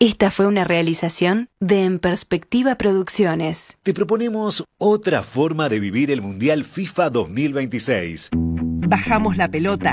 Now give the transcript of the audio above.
Esta fue una realización de En Perspectiva Producciones. Te proponemos otra forma de vivir el Mundial FIFA 2026. Bajamos la pelota